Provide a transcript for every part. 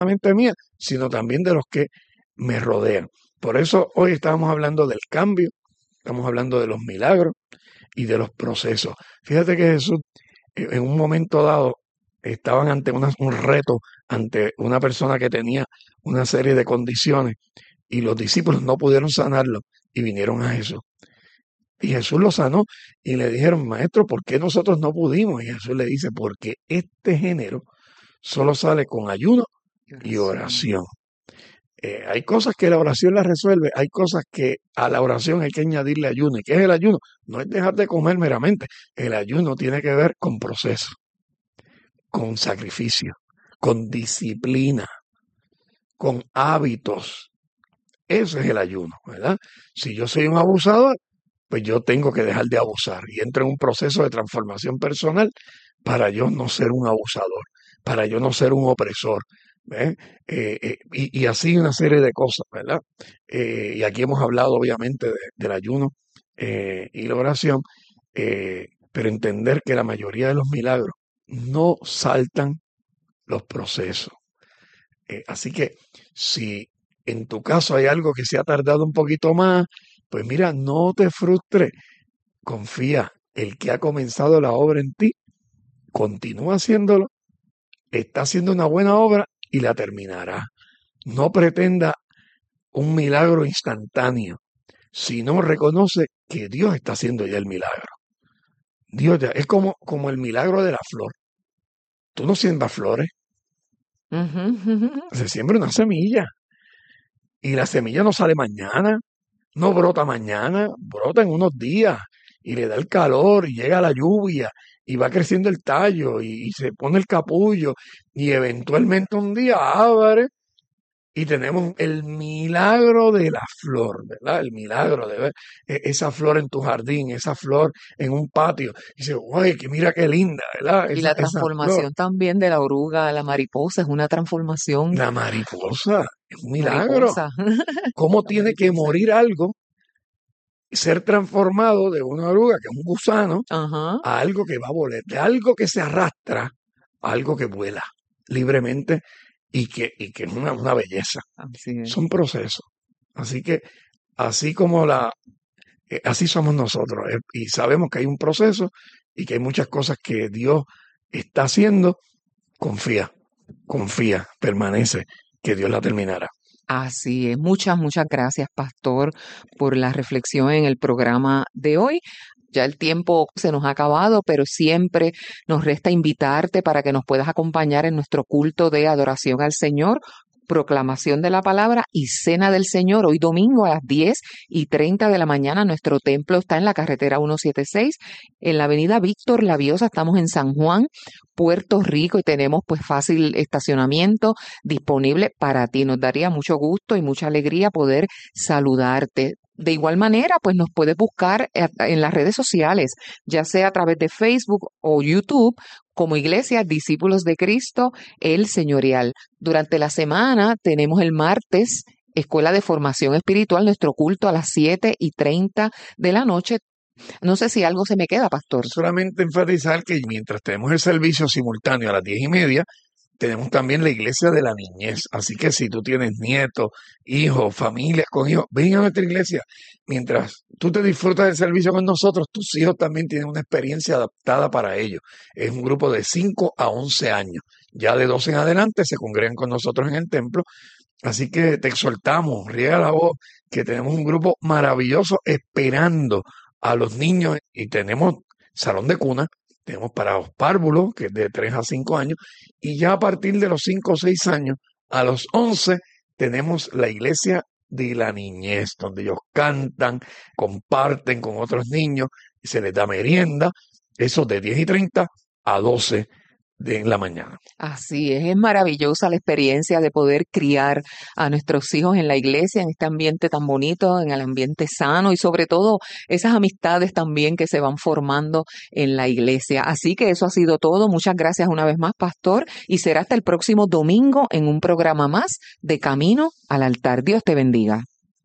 solamente mía, sino también de los que me rodean. Por eso hoy estamos hablando del cambio, estamos hablando de los milagros y de los procesos. Fíjate que Jesús, en un momento dado, estaban ante un reto, ante una persona que tenía una serie de condiciones y los discípulos no pudieron sanarlo y vinieron a Jesús. Y Jesús lo sanó y le dijeron, maestro, ¿por qué nosotros no pudimos? Y Jesús le dice, porque este género solo sale con ayuno y oración. Hay cosas que la oración las resuelve, hay cosas que a la oración hay que añadirle ayuno. ¿Y qué es el ayuno? No es dejar de comer meramente. El ayuno tiene que ver con proceso, con sacrificio, con disciplina, con hábitos. Eso es el ayuno, ¿verdad? Si yo soy un abusador, pues yo tengo que dejar de abusar y entro en un proceso de transformación personal para yo no ser un abusador, para yo no ser un opresor. Y así una serie de cosas, ¿verdad? Y aquí hemos hablado obviamente del ayuno y la oración, pero entender que la mayoría de los milagros no saltan los procesos. Así que si en tu caso hay algo que se ha tardado un poquito más, pues mira, no te frustres, confía, el que ha comenzado la obra en ti, continúa haciéndolo, está haciendo una buena obra y la terminará. No pretenda un milagro instantáneo, sino reconoce que Dios está haciendo ya el milagro. Dios ya, es como el milagro de la flor. Tú no siembras flores, se siembra una semilla y la semilla no sale mañana, no brota mañana, brota en unos días y le da el calor y llega la lluvia y va creciendo el tallo y se pone el capullo y eventualmente un día abre y tenemos el milagro de la flor, ¿verdad? El milagro de ver esa flor en tu jardín, esa flor en un patio. Y dice, ¡guay, que mira qué linda!, ¿verdad? Y la Esa flor. transformación también de la oruga a la mariposa es una transformación. La mariposa es un milagro. Mariposa. ¿Cómo tiene que morir algo y ser transformado de una oruga, que es un gusano, Ajá. a algo que va a volar, de algo que se arrastra a algo que vuela libremente y que es una belleza? Así es. Son procesos. Así que así como así somos nosotros, y sabemos que hay un proceso y que hay muchas cosas que Dios está haciendo. Confía, permanece, que Dios la terminará. Así es. Muchas, muchas gracias, Pastor, por la reflexión en el programa de hoy. Ya el tiempo se nos ha acabado, pero siempre nos resta invitarte para que nos puedas acompañar en nuestro culto de adoración al Señor, proclamación de la palabra y cena del Señor. Hoy domingo a las 10:30 de la mañana. Nuestro templo está en la carretera 176, en la avenida Víctor Laviosa. Estamos en San Juan, Puerto Rico, y tenemos pues fácil estacionamiento disponible para ti. Nos daría mucho gusto y mucha alegría poder saludarte. De igual manera, pues nos puedes buscar en las redes sociales, ya sea a través de Facebook o YouTube, como Iglesia Discípulos de Cristo, el Señorial. Durante la semana tenemos el martes Escuela de Formación Espiritual, nuestro culto a las 7:30 de la noche. No sé si algo se me queda, Pastor. Solamente enfatizar que mientras tenemos el servicio simultáneo a las 10:30, tenemos también la iglesia de la niñez. Así que si tú tienes nietos, hijos, familias con hijos, ven a nuestra iglesia. Mientras tú te disfrutas del servicio con nosotros, tus hijos también tienen una experiencia adaptada para ellos. Es un grupo de 5 a 11 años. Ya de 12 en adelante se congregan con nosotros en el templo. Así que te exhortamos, riega la voz, que tenemos un grupo maravilloso esperando a los niños y tenemos salón de cuna. Tenemos para los párvulos, que es de 3 a 5 años, y ya a partir de los 5 o 6 años, a los 11, tenemos la iglesia de la niñez, donde ellos cantan, comparten con otros niños, y se les da merienda, eso de 10:30 a 12 de la mañana. Así es maravillosa la experiencia de poder criar a nuestros hijos en la iglesia, en este ambiente tan bonito, en el ambiente sano y sobre todo esas amistades también que se van formando en la iglesia. Así que eso ha sido todo. Muchas gracias una vez más, Pastor, y será hasta el próximo domingo en un programa más de Camino al Altar. Dios te bendiga.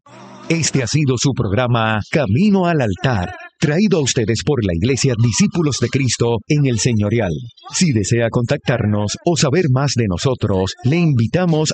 Este ha sido su programa Camino al Altar, traído a ustedes por la Iglesia Discípulos de Cristo en el Señorial. Si desea contactarnos o saber más de nosotros, le invitamos